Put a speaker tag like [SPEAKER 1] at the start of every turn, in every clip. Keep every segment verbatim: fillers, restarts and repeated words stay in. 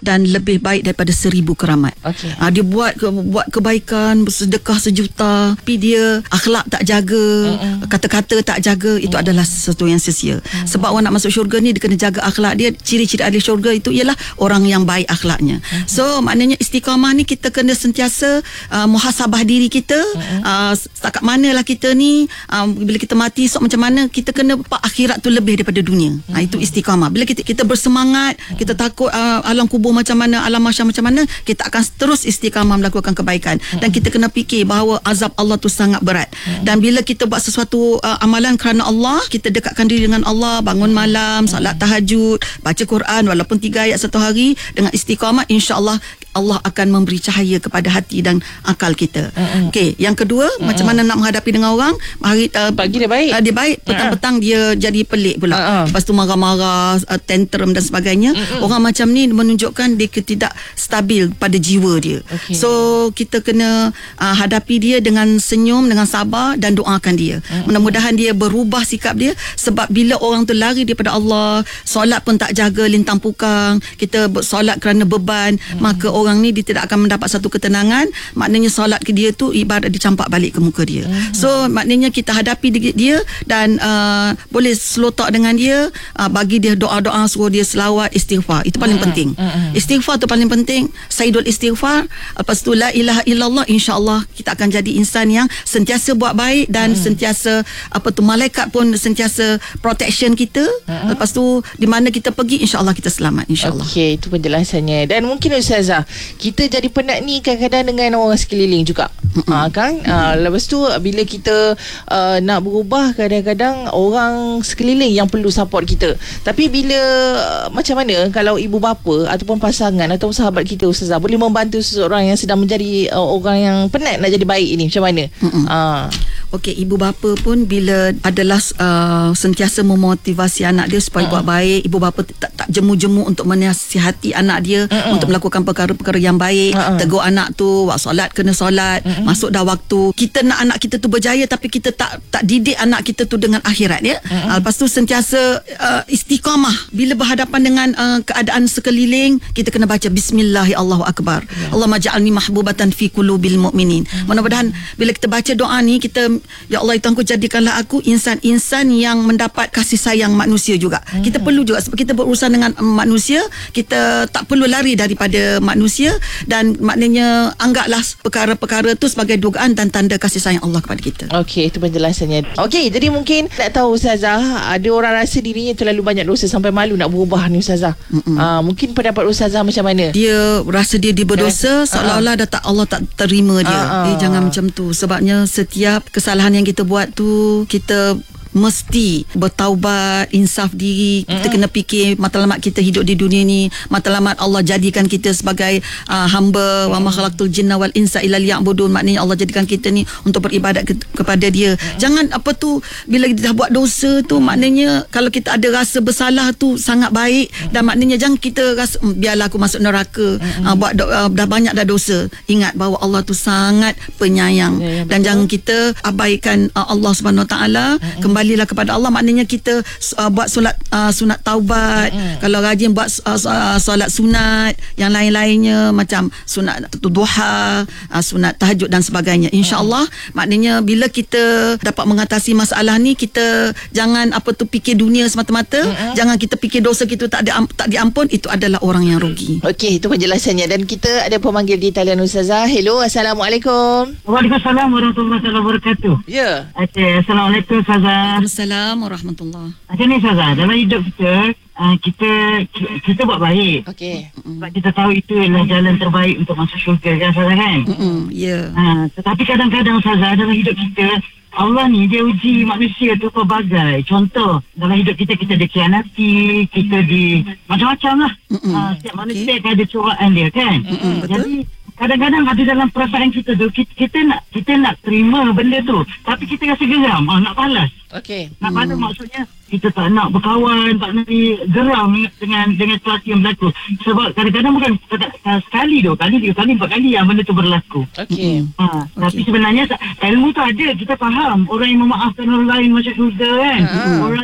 [SPEAKER 1] dan lebih baik daripada seribu keramat.
[SPEAKER 2] Okay.
[SPEAKER 1] Uh, dia buat ke, buat kebaikan, bersedekah sejuta, tapi dia akhlak tak jaga, mm-mm. kata-kata tak jaga, itu mm. adalah sesuatu yang sia-sia. Mm. Sebab orang nak masuk syurga ni dia kena jaga akhlak dia. Ciri-ciri ahli syurga itu ialah orang yang baik akhlaknya. Mm. So maknanya istiqamah ni kita kena sentiasa uh, muhasabah diri kita. Mm. Uh, setakat manalah kita ni, uh, bila kita mati esok macam mana, kita kena pak akhirat tu lebih daripada dunia. Mm. Uh, itu istiqamah. Bila kita kita bersemangat, mm. kita takut uh, alam kubur macam mana, alam mahsyar macam mana, kita akan terus istiqamah melakukan kebaikan. Mm. Dan kita kena fikir bahawa azab Allah tu sangat berat. Mm. Dan bila kita buat sesuatu uh, amalan kerana Allah, kita dekatkan diri dengan Allah, bangun malam, solat tahajud, baca Quran walaupun tiga ayat satu hari, dengan istiqamah, insya-Allah Allah akan memberi cahaya kepada hati dan akal kita. Mm-hmm. Okey, yang kedua, mm-hmm. macam mana nak menghadapi dengan orang? Hari uh, pagi dia baik. Uh, dia baik, petang-petang dia jadi pelik pula. Uh-huh. Lepas tu marah-marah, uh, tantrum dan sebagainya. Mm-hmm. Orang macam ni menunjukkan dia tidak stabil pada jiwa dia. Okay. So kita kena uh, hadapi dia dengan senyum, dengan sabar dan doakan dia. Mm-hmm. Mudah-mudahan dia berubah sikap dia, sebab bila orang tu lari daripada Allah, solat pun tak jaga, lintang pukang, kita solat kerana beban, mm-hmm. maka orang ni dia tidak akan mendapat satu ketenangan. Maknanya solat ke dia tu ibarat dicampak balik ke muka dia. Mm-hmm. So maknanya kita hadapi dia dan uh, boleh slow talk dengan dia, uh, bagi dia doa-doa, suruh dia selawat, istighfar. Itu paling mm-hmm. penting. Mm-hmm. Istighfar tu paling penting. Sayyidul istighfar. Lepas tu la ilaha illallah, insya-Allah kita akan jadi insan yang sentiasa buat baik dan mm-hmm. sentiasa apa tu, malaikat pun sentiasa protection kita. Mm-hmm. Lepas tu di mana kita pergi, insya-Allah kita selamat, insya-Allah.
[SPEAKER 2] Okey, itu penjelasannya. Dan mungkin Ustazah, kita jadi penat ni kadang-kadang dengan orang sekeliling juga. Mm-hmm. Ha, kan? Ha, lepas tu bila kita uh, nak berubah, kadang-kadang orang sekeliling yang perlu support kita. Tapi bila uh, macam mana kalau ibu bapa ataupun pasangan atau sahabat kita Ustazah boleh membantu seseorang yang sedang menjadi uh, orang yang penat nak jadi baik ini, macam mana?
[SPEAKER 1] Mm-hmm. Ha. Okey, ibu bapa pun bila adalah uh, sentiasa memotivasi anak dia supaya mm-hmm. buat baik, ibu bapa tak, tak jemu-jemu untuk menasihati anak dia mm-hmm. untuk melakukan perkara-perkara yang baik, mm-hmm. tegur anak tu, buat solat kena solat, mm-hmm. masuk dah waktu. Kita nak anak kita tu berjaya, tapi kita tak tak didik anak kita tu dengan akhirat, ya. Mm-hmm. Uh, lepas tu sentiasa uh, istiqamah bila berhadapan dengan uh, keadaan sekeliling, kita kena baca bismillahirrahmanirrahim, Allahu akbar. Yeah. Allahumma ja'alni mahbubatan fi qulubil mu'minin. Mm-hmm. Mudah-mudahan bila kita baca doa ni, kita, ya Allah, Tuhanku, jadikanlah aku insan-insan yang mendapat kasih sayang manusia juga. Mm-hmm. Kita perlu juga, sebab kita berurusan dengan manusia, kita tak perlu lari daripada manusia, dan maknanya anggaplah perkara-perkara tu sebagai dugaan dan tanda kasih sayang Allah kepada kita.
[SPEAKER 2] Okey, itu penjelasannya. Okey, jadi mungkin nak tahu Ustazah, ada orang rasa dirinya terlalu banyak dosa sampai malu nak berubah ni Ustazah. Uh, mungkin pendapat Ustazah macam mana?
[SPEAKER 1] Dia rasa dia dia berdosa, seolah-olah dah tak, Allah tak terima dia.
[SPEAKER 2] Uh-uh.
[SPEAKER 1] Eh, jangan macam tu. Sebabnya setiap kesalahan yang kita buat tu, kita mesti bertaubat, insaf diri. Kita mm-hmm. kena fikir matlamat kita hidup di dunia ni, matlamat Allah jadikan kita sebagai uh, hamba. Wa ma khalaqtul jinna wal insa illa liya'budun. Maknanya Allah jadikan kita ni untuk beribadat ke- kepada dia. Mm-hmm. Jangan apa tu, bila kita dah buat dosa tu, mm-hmm. maknanya kalau kita ada rasa bersalah tu sangat baik, mm-hmm. dan maknanya jangan kita rasa biarlah aku masuk neraka, mm-hmm. uh, buat do- uh, dah banyak dah dosa. Ingat bahawa Allah tu sangat penyayang, yeah, yeah, dan betul. Jangan kita abaikan uh, Allah Subhanahu Wa Taala. Mm-hmm. Kembali kembalilah kepada Allah. Maknanya kita uh, buat solat uh, sunat taubat. Mm-hmm. Kalau rajin buat uh, solat sunat yang lain-lainnya, macam sunat duha, uh, sunat tahajud dan sebagainya, insya-Allah. Mm-hmm. Maknanya bila kita dapat mengatasi masalah ni, kita jangan apa tu fikir dunia semata-mata. Mm-hmm. Jangan kita fikir dosa kita tak ada tak diampun, itu adalah orang yang rugi.
[SPEAKER 2] Okey, itu penjelasannya. Dan kita ada pemanggil di talian Ustazah. Hello, Assalamualaikum.
[SPEAKER 3] Waalaikumsalam warahmatullahi wabarakatuh.
[SPEAKER 2] Ya. Yeah.
[SPEAKER 3] Okey, Assalamualaikum Ustazah.
[SPEAKER 1] Waalaikumsalam warahmatullahi.
[SPEAKER 3] Macam ni Ustazah, dalam hidup kita, uh, kita kita buat baik.
[SPEAKER 2] Okey.
[SPEAKER 3] Sebab kita tahu itu adalah jalan terbaik untuk masuk syurga, kan Ustazah, kan?
[SPEAKER 1] Ya. Yeah.
[SPEAKER 3] Uh, tetapi kadang-kadang Ustazah, dalam hidup kita, Allah ni dia uji manusia tu pelbagai. Contoh, dalam hidup kita, kita dikhianati, kita di macam-macam lah. Uh, setiap manusia okay. ada cubaan dia, kan?
[SPEAKER 1] Mm-mm, betul.
[SPEAKER 3] Jadi kadang-kadang ada dalam perasaan kita tu, kita, kita nak kita nak terima benda tu, tapi kita rasa geram, ah, nak balas.
[SPEAKER 2] Okey.
[SPEAKER 3] Nak balas hmm. maksudnya kita tak nak berkawan, tak nak geram dengan dengan situasi yang berlaku. Sebab kadang-kadang bukan sekali, dua kali, tiga kali, empat kali yang benda tu berlaku.
[SPEAKER 2] Okey.
[SPEAKER 3] Ha, okay. Tapi sebenarnya ilmu tu ada, kita faham. Orang yang memaafkan orang lain masuk syurga, kan? Uh-huh. Orang yang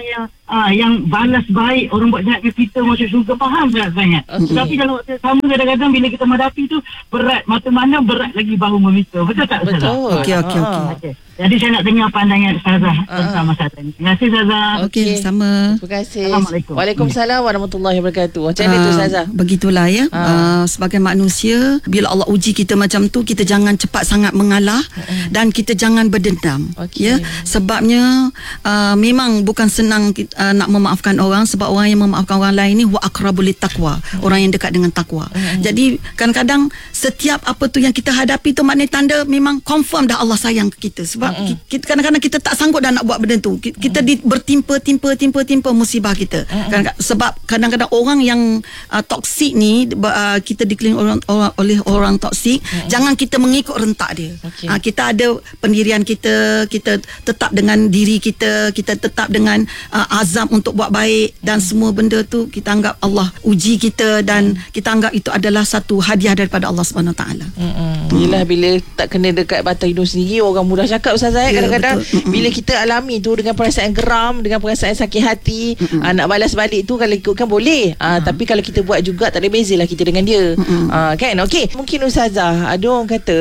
[SPEAKER 3] Ah, yang balas baik orang buat jahat ke kita masuk syurga, faham tak sangat.
[SPEAKER 2] Okay.
[SPEAKER 3] Tapi dalam waktu yang sama kadang-kadang bila kita menghadapi tu berat, mata mana berat lagi bahu memikul. Betul tak Ustazah?
[SPEAKER 2] Betul.
[SPEAKER 1] Okey, okey,
[SPEAKER 2] Ah.
[SPEAKER 1] okey.
[SPEAKER 3] Okay. Jadi saya nak dengar pandangan Ustazah
[SPEAKER 2] Ah.
[SPEAKER 3] tentang masalah ini. Terima kasih Ustazah.
[SPEAKER 1] Okey, sama.
[SPEAKER 2] Terima kasih.
[SPEAKER 3] Assalamualaikum.
[SPEAKER 2] Waalaikumsalam warahmatullahi wabarakatuh. Macam mana tu
[SPEAKER 1] Ah,
[SPEAKER 2] Ustazah?
[SPEAKER 1] begitulah ya.
[SPEAKER 2] Ah.
[SPEAKER 1] Uh, sebagai manusia, bila Allah uji kita macam tu, kita jangan cepat sangat mengalah dan kita jangan berdendam.
[SPEAKER 2] Okey.
[SPEAKER 1] Ya, sebabnya uh, memang bukan senang kita, uh, nak memaafkan orang, sebab orang yang memaafkan orang lain ni wa aqrabul taqwa, orang yang dekat dengan takwa. Jadi kadang-kadang setiap apa tu yang kita hadapi tu maknanya tanda memang confirm dah Allah sayang ke kita. Sebab ki- kita kadang-kadang kita tak sanggup dah nak buat benda tu. Ki- Kita di, bertimpa timpa timpa timpa musibah kita. Kadang- sebab kadang-kadang orang yang uh, toksik ni uh, kita dikelilingi orang, orang, oleh orang toksik, jangan kita mengikut rentak dia.
[SPEAKER 2] Okey.
[SPEAKER 1] Uh, kita ada pendirian kita, kita tetap dengan diri kita, kita tetap dengan uh, azam untuk buat baik dan semua benda tu kita anggap Allah uji kita dan kita anggap itu adalah satu hadiah daripada Allah Subhanahu Wa Taala.
[SPEAKER 2] Mm-mm. Yelah, bila tak kena dekat batang hidung sendiri, orang mudah cakap Ustazah.
[SPEAKER 1] Ya,
[SPEAKER 2] Kadang-kadang
[SPEAKER 1] betul. Mm-mm.
[SPEAKER 2] bila kita alami tu dengan perasaan geram, dengan perasaan sakit hati, aa, nak balas balik tu kalau ikutkan boleh. Aa, tapi kalau kita buat juga, tak ada beza lah kita dengan dia. Aa, kan? Okey, mungkin Ustazah, ada orang kata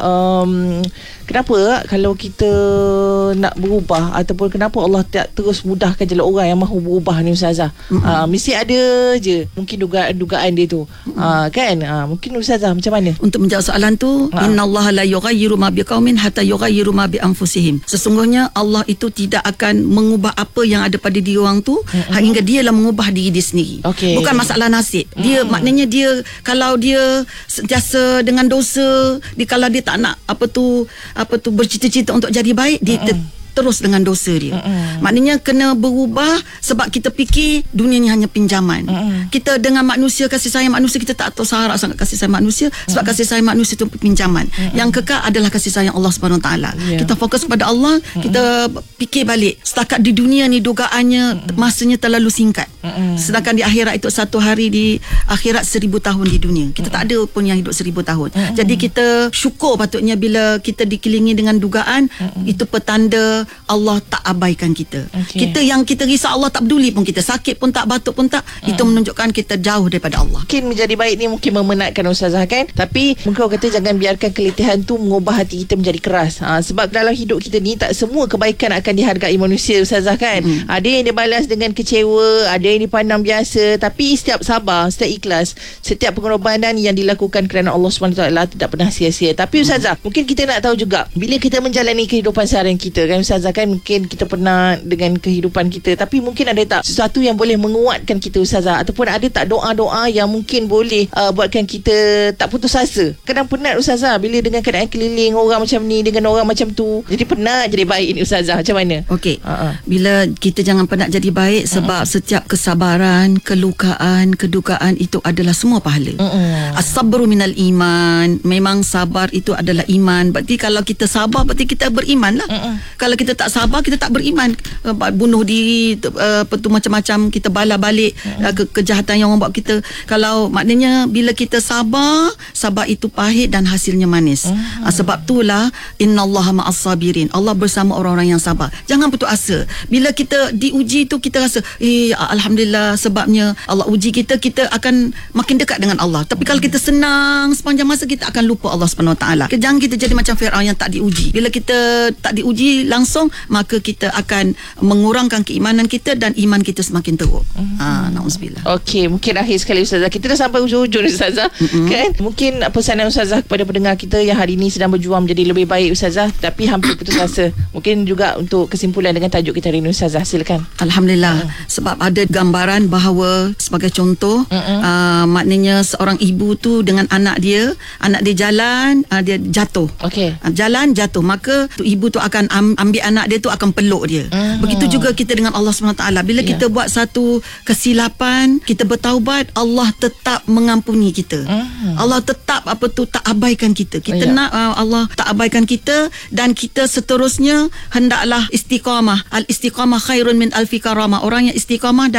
[SPEAKER 2] um, kenapa kalau kita nak berubah, ataupun kenapa Allah tak terus mudahkan jalan orang yang mahu berubah ni Ustazah? Aa, mesti ada je mungkin dugaan-dugaan dia tu. Aa, kan? Aa, mungkin Ustazah macam mana?
[SPEAKER 1] Untuk menjawab soalan tu,
[SPEAKER 2] Ha.
[SPEAKER 1] innallaha la yughayyiru ma biqaumin hatta yughayyiru ma bi anfusihim. Sesungguhnya Allah itu tidak akan mengubah apa yang ada pada diri orang tu mm-hmm. hingga dialah mengubah diri dia sendiri.
[SPEAKER 2] Okey.
[SPEAKER 1] Bukan masalah nasib. Dia mm-hmm. maknanya dia kalau dia sentiasa dengan dosa, dia kalau dia tak nak apa tu apa tu bercita-cita untuk jadi baik, dia mm-hmm. ter- terus dengan dosa dia. Mm-mm. Maknanya kena berubah sebab kita fikir dunia ni hanya pinjaman. Mm-mm. Kita dengan manusia, kasih sayang manusia, kita tak tahu syarat sangat kasih sayang manusia sebab Mm-mm. kasih sayang manusia itu pinjaman. Mm-mm. Yang kekal adalah kasih sayang Allah Subhanahu Wa Taala.
[SPEAKER 2] Yeah.
[SPEAKER 1] Kita fokus kepada Allah, Mm-mm. kita fikir balik. Setakat di dunia ni dugaannya Mm-mm. masanya terlalu singkat. Mm-mm. Sedangkan di akhirat itu satu hari di akhirat seribu tahun di dunia. Kita Mm-mm. tak ada pun yang hidup seribu tahun. Mm-mm. Jadi kita syukur patutnya bila kita dikelilingi dengan dugaan, Mm-mm. itu petanda Allah tak abaikan kita.
[SPEAKER 2] Okay.
[SPEAKER 1] Kita yang kita risau Allah tak peduli pun kita. Sakit pun tak, batuk pun tak. Mm. Itu menunjukkan kita jauh daripada Allah.
[SPEAKER 2] Mungkin menjadi baik ni mungkin memenatkan Ustazah, kan? Tapi mungkin orang kata jangan biarkan keletihan tu mengubah hati kita menjadi keras. Ha, sebab dalam hidup kita ni tak semua kebaikan akan dihargai manusia Ustazah, kan? Mm. Ada yang dibalas dengan kecewa, ada yang dipandang biasa. Tapi setiap sabar, setiap ikhlas, setiap pengorbanan yang dilakukan kerana Allah subhanahu wa taala tidak pernah sia-sia. Tapi Ustazah, mm. mungkin kita nak tahu juga bila kita menjalani kehidupan seharian kita, kan Ustazah, kan mungkin kita pernah dengan kehidupan kita, tapi mungkin ada tak sesuatu yang boleh menguatkan kita Ustazah, ataupun ada tak doa-doa yang mungkin boleh uh, buatkan kita tak putus asa? Kadang penat Ustazah bila dengan keadaan keliling orang macam ni, dengan orang macam tu, jadi penat jadi baik ni Ustazah. Macam mana?
[SPEAKER 1] Okey.
[SPEAKER 2] Uh-uh.
[SPEAKER 1] Bila kita jangan penat jadi baik sebab uh-uh. setiap kesabaran, kelukaan, kedukaan itu adalah semua pahala.
[SPEAKER 2] Uh-uh.
[SPEAKER 1] As-sabru minal iman. Memang sabar itu adalah iman. Berarti kalau kita sabar berarti kita beriman lah. Uh-uh. Kalau kita tak sabar, kita tak beriman. Uh, bunuh diri, uh, apa tu macam-macam, kita bala balik uh, ke, kejahatan yang orang buat kita. Kalau maknanya bila kita sabar, sabar itu pahit dan hasilnya manis. Uh-huh. Uh, sebab itulah innallaha ma'as sabirin. Allah bersama orang-orang yang sabar. Jangan putus asa. Bila kita diuji tu kita rasa, eh alhamdulillah sebabnya Allah uji kita, kita akan makin dekat dengan Allah. Tapi kalau kita senang sepanjang masa, kita akan lupa Allah Subhanahu Wa Taala. Jangan kita jadi macam Firaun yang tak diuji. Bila kita tak diuji langsung, maka kita akan mengurangkan keimanan kita dan iman kita semakin teruk. Mm-hmm. Ah, nauzubillah.
[SPEAKER 2] Okey, mungkin akhir sekali Ustazah, kita dah sampai hujung-hujung Ustazah. Mm-hmm. Kan? Mungkin pesanan Ustazah kepada pendengar kita yang hari ini sedang berjuang menjadi lebih baik Ustazah, tapi hampir putus asa. Mungkin juga untuk kesimpulan dengan tajuk kita hari ini Ustazah, silakan.
[SPEAKER 1] Alhamdulillah. Mm. Sebab ada gambaran bahawa sebagai contoh, mm-hmm. uh, maknanya seorang ibu tu dengan anak dia, anak dia jalan, uh, dia jatuh.
[SPEAKER 2] Okey.
[SPEAKER 1] Uh, jalan jatuh, maka tu ibu tu akan am- ambil anak dia tu, akan peluk dia. Mm-hmm. Begitu juga kita dengan Allah subhanahu wa taala. Bila yeah. kita buat satu kesilapan, kita bertaubat, Allah tetap mengampuni kita. Mm-hmm. Allah tetap apa tu tak abaikan kita. Kita oh, yeah. nak uh, Allah tak abaikan kita, dan kita seterusnya hendaklah istiqamah. Al istiqamah khairun min alfi karamah. Orang yang istiqamah dalam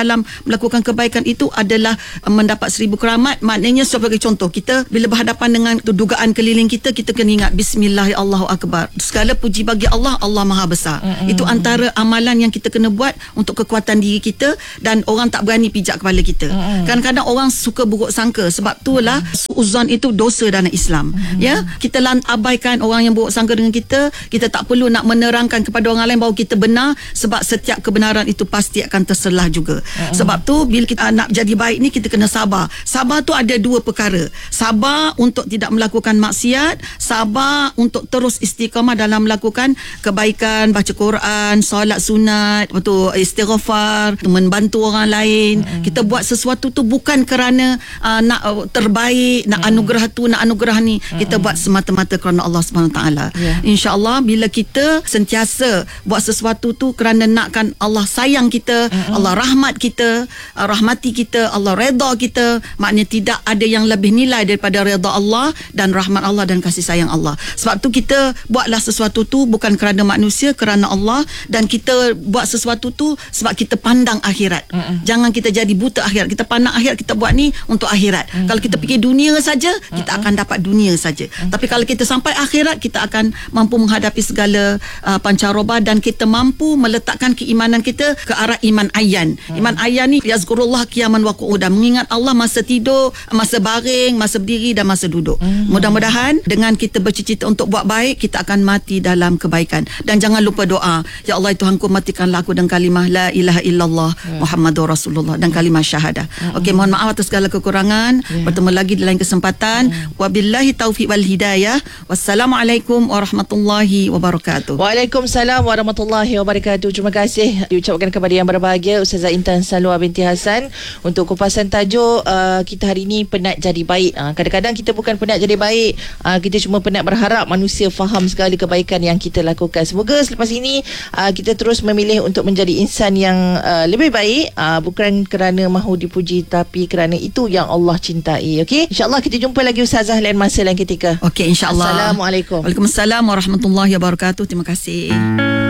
[SPEAKER 1] dalam melakukan kebaikan itu adalah uh, mendapat seribu keramat. Maknanya sebagai contoh, kita bila berhadapan dengan dugaan keliling kita, kita kena ingat Bismillah, Allahu Akbar. Segala puji bagi Allah, Allah Maha Besar. Mm-hmm. Itu antara amalan yang kita kena buat untuk kekuatan diri kita, dan orang tak berani pijak kepala kita. Mm-hmm. Kadang-kadang orang suka buruk sangka, sebab itulah suuzon itu dosa dalam Islam. Mm-hmm. Ya, kita lan abaikan orang yang buruk sangka dengan kita. Kita tak perlu nak menerangkan kepada orang lain bahawa kita benar, sebab setiap kebenaran itu pasti akan terselah juga. Mm-hmm. Sebab tu bila kita nak jadi baik ni, kita kena sabar. Sabar tu ada dua perkara. Sabar untuk tidak melakukan maksiat, sabar untuk terus istiqamah dalam melakukan kebaikan, baca Quran, solat sunat, betul, istighfar, membantu orang lain. Mm-hmm. Kita buat sesuatu tu bukan kerana uh, nak uh, terbaik, nak mm-hmm. anugerah tu, nak anugerah ni. Mm-hmm. Kita buat semata-mata kerana Allah Subhanahu Taala. Yeah. Insya-Allah bila kita sentiasa buat sesuatu tu kerana nakkan Allah sayang kita, mm-hmm. Allah rahmat kita, uh, rahmati kita, Allah redha kita, maknanya tidak ada yang lebih nilai daripada redha Allah dan rahmat Allah dan kasih sayang Allah. Sebab tu kita buatlah sesuatu tu bukan kerana manusia, kerana Allah, dan kita buat sesuatu tu sebab kita pandang akhirat. Mm-mm. Jangan kita jadi buta akhirat. Kita pandang akhirat, kita buat ni untuk akhirat. Mm-mm. Kalau kita fikir dunia saja, kita Mm-mm. akan dapat dunia saja. Mm-mm. Tapi kalau kita sampai akhirat, kita akan mampu menghadapi segala uh, pancaroba, dan kita mampu meletakkan keimanan kita ke arah iman ayyan. Mm-mm. Iman ayyan ni yazkurullah qiyaman wa qu'udan, mengingat Allah masa tidur, masa baring, masa berdiri dan masa duduk. Mm-hmm. Mudah-mudahan dengan kita bercita-cita untuk buat baik, kita akan mati dalam kebaikan. Dan jangan lupa doa, ya Allah Tuhanku, matikanlah aku dengan kalimah la ilaha illallah yeah. Muhammadur Rasulullah, dan kalimah syahadah. Mm-hmm. Okey, mohon maaf atas segala kekurangan. Yeah. Bertemu lagi di lain kesempatan. Mm-hmm. Wabillahi taufiq wal hidayah. Wassalamualaikum warahmatullahi wabarakatuh.
[SPEAKER 2] Waalaikumsalam warahmatullahi wabarakatuh. Terima kasih diucapkan kepada yang berbahagia Ustazah Intan Salwa binti Hasan untuk kupasan tajuk uh, kita hari ini, penat jadi baik. Uh, kadang-kadang kita bukan penat jadi baik, uh, kita cuma penat berharap manusia faham segala kebaikan yang kita lakukan. Semoga selepas ini uh, kita terus memilih untuk menjadi insan yang uh, lebih baik, uh, bukan kerana mahu dipuji, tapi kerana itu yang Allah cintai. Okey, insya-Allah kita jumpa lagi Ustazah lain masa lain ketika.
[SPEAKER 1] Okey, insya-Allah.
[SPEAKER 2] Assalamualaikum.
[SPEAKER 1] Waalaikumsalam warahmatullahi wabarakatuh. Terima kasih.